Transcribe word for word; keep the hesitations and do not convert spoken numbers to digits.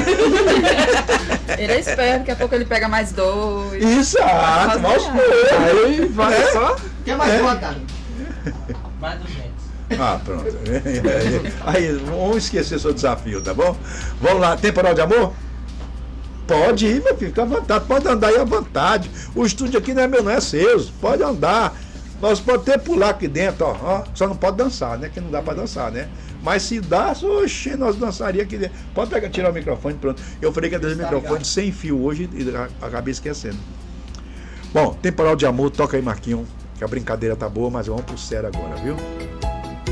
Ele é esperto, daqui a pouco ele pega mais dois. Exato, mais dois. Aí vai é. só. Quer mais é. vontade? Mais duzentos. Ah, pronto. Aí, vamos esquecer seu desafio, tá bom? Vamos lá, temporal de amor? Pode ir, meu filho, fica à vontade, pode andar aí à vontade. O estúdio aqui não é meu, não é seu, pode andar. Nós podemos até pular aqui dentro, ó, ó, só não pode dançar, né? Que não dá pra dançar, né? Mas se dá, oxe, nós dançaríamos aqui dentro. Pode pegar, tirar o microfone, pronto. Eu falei que ia ter o microfone sem fio hoje e acabei esquecendo. Bom, temporal de amor, toca aí, Marquinhos, que a brincadeira tá boa, mas vamos pro sério agora, viu?